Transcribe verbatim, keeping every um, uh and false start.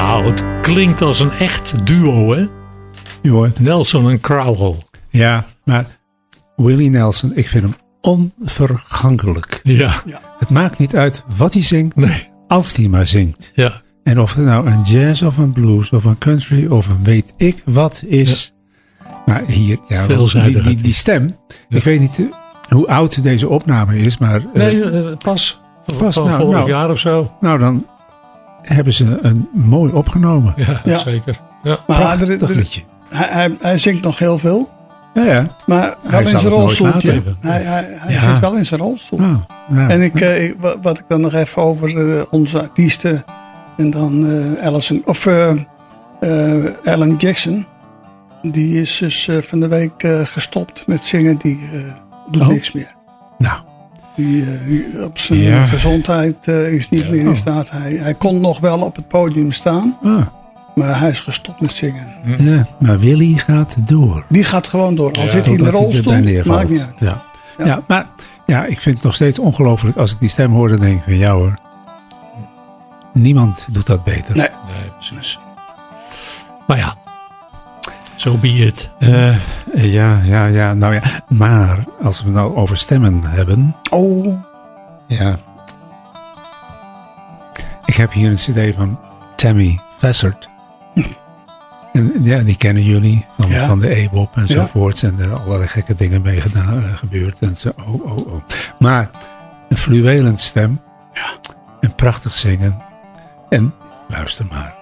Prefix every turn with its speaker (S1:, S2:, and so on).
S1: Nou, het klinkt als een echt duo, hè?
S2: Joh.
S1: Nelson en Crowell.
S2: Ja, maar Willie Nelson, ik vind hem onvergankelijk.
S1: Ja.
S3: Ja.
S2: Het maakt niet uit wat hij zingt,
S1: Nee.
S2: als hij maar zingt.
S1: Ja.
S2: En of het nou een jazz of een blues of een country of een weet ik wat is. Maar hier, ja,
S1: Veelzijdig
S2: die, die, die
S1: artiest.
S2: stem.
S1: Ja.
S2: Ik weet niet uh, hoe oud deze opname is, maar uh,
S1: Nee, uh, pas. Van,
S2: Pas,
S1: van
S2: nou,
S1: vorig
S2: nou.
S1: jaar of zo.
S2: nou dan hebben ze een mooi opgenomen.
S1: Ja,
S3: Ja.
S1: zeker. Ja.
S3: Maar er,
S2: Prachtig
S3: er-
S2: liedje.
S3: hij, hij, hij zingt nog heel veel.
S2: Ja, ja.
S3: Maar wel
S2: Hij
S3: in
S2: zal
S3: zijn
S2: het nooit
S3: rolstoeltje.
S2: laten.
S3: Hij, hij, hij
S2: Ja.
S3: zit wel in zijn rolstoel.
S2: Nou, ja.
S3: En ik, eh, ik- wa- wat ik dan nog even over eh, onze artiesten. En dan eh Allison, of eh, eh, Alan Jackson. Die is dus eh, van de week eh, gestopt met zingen. Die eh, doet
S2: Oh.
S3: niks meer.
S2: Nou,
S3: Die, eh, die op zijn
S2: Ja.
S3: gezondheid eh, is niet meer in staat. Hij, hij kon nog wel op het podium staan.
S2: ah,
S3: Maar hij is gestopt met zingen.
S2: ja, maar Willy gaat door.
S3: Die gaat gewoon door. Al
S1: Ja,
S3: zit hij in de
S2: Totdat
S3: rolstoel,
S2: erbij neervalt.
S3: maakt niet uit.
S2: Ja.
S3: Ja.
S2: Ja. maar ja, ik vind het nog steeds ongelooflijk als ik die stem hoor. Dan denk ik van jou hoor. Niemand doet dat beter.
S3: Nee.
S1: Nee, precies. Maar ja, zo be it.
S2: Eh, ja, ja, ja, nou ja. Maar als we het nou over stemmen hebben.
S3: Oh,
S2: Ja. Ik heb hier een cd van Tammy Fassard. En ja, die kennen jullie van,
S3: Ja.
S2: van de E-Bop en
S3: Ja.
S2: zovoorts. En er allerlei gekke dingen mee gedaan, eh, gebeurd. En zo, oh, oh, oh. Maar een fluwelend stem.
S3: Ja.
S2: En prachtig zingen. En luister maar.